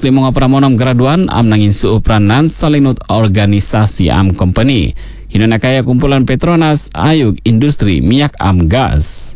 156 graduan am nangin suupranan salinut organisasi am company. Hino nakaya kumpulan Petronas ayuk industri minyak am gas.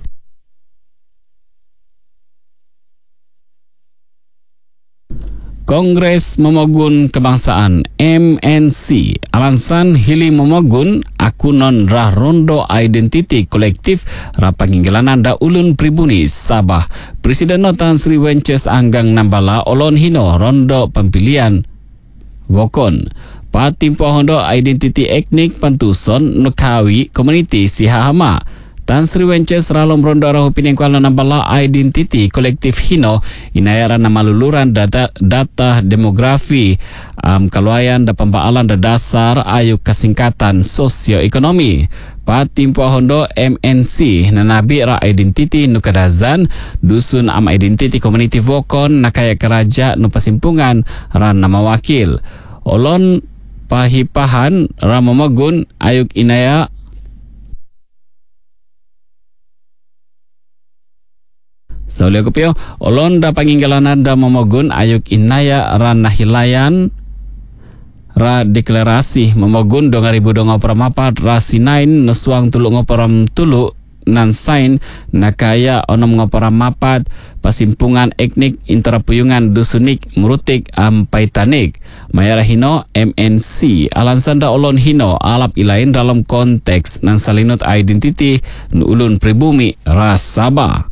Kongres Memogun Kebangsaan MNC alansan hili memogun akunon rah rondo identiti kolektif rapanginggelanan da ulun pribumi Sabah. Presiden Tan Sri Wences Anggang Nambala olon hino rondo pemilihan Wokon. Patimpo hondo identiti etnik Pantuson Nukawi Community Sihahama. Tan Sri Wences ralom rondo arahu pinengkuala nambala identiti kolektif hino inayaran nama luluran data demografi kaluayan da pembaalan da dasar ayuk kesingkatan sosioekonomi. Patimpo hondo MNC nanabi ra identiti nukadazan dusun am identiti community Vokon nakaya keraja nu pasimpungan ran nama wakil. Olon pahipahan ra memogun ayuk inaya Saulia kupio olon da panginggalanan da memogun ayuk inaya ran nahilayan ra deklarasi memogun 2024 ra sinain nusuang tulu ngoporam tulu nan sain nakaya onom ngoporam mapat pasimpungan etnik interapuyungan dusunik murutik ampaitanik mayara hino MNC alansan da olon hino alap ilain dalam konteks nan salinut identiti nu ulun pribumi ra Sabah.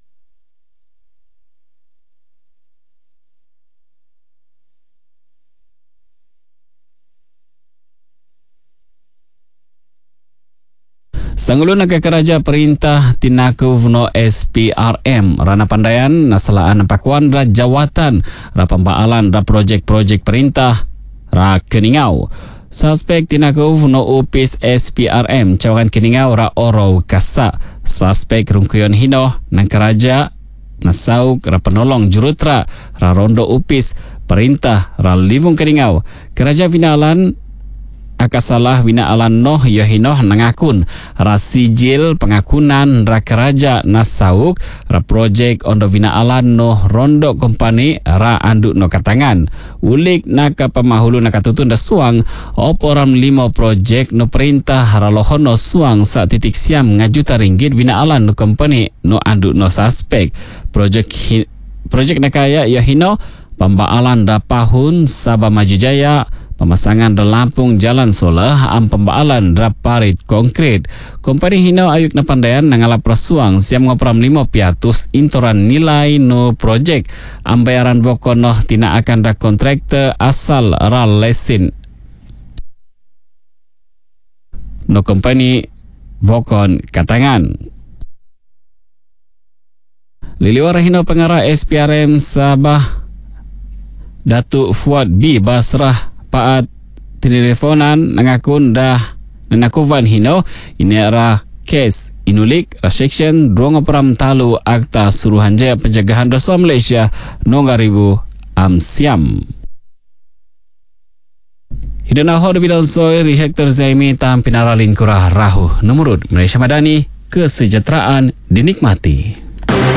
Sanggulun nakakaraja perintah tinakuv no SPRM rana pandayan nasalaan pakuan ra jawatan ra pembaalan ra projek-projek perintah ra Keningau. Suspek tinakuv no upis SPRM cawangan Keningau ra oro kasa. Suspek rungkuyon hino nang karaja nasauk ra penolong jurutra ra rondo upis perintah ra livung Keningau. Keraja finalan akasalah winaalan noh yohinoh nangakun rasijil pengakunan rakaraja nasauk ra projek ondo winaalan noh rondo kompani ra anduk no katangan ulik naka pemahulu nakatutun da suang oporam 5 projek no perintah ra lohono suang sa titik siam ngajuta ringgit winaalan no kompani no anduk no suspek projek nakaya yohino pembaalan da pahun Sabah Maju Jaya pemasangan da Lampung jalan solah am pembaalan da parit konkret. Kompani hino ayuk na pandayan nangalap rasuang siam ngopram 500 intoran nilai no projek am bayaran Vokonoh tina akan da kontraktor asal ra lesin no kompani Vokon katangan. Liliwara hino pengarah SPRM Sabah Datuk Fuad B Basrah paat teleponan nangakun dah nanakuvan hino ini ara kes inulik section 2 talu Akta Suruhanjaya Pencegahan Rasuah Malaysia Nongaribu Siam. Hidana hod bidang soy ri Hector Zaimi tam pinaralin kurah rahu nomorud Malaysia Madani kesejahteraan dinikmati.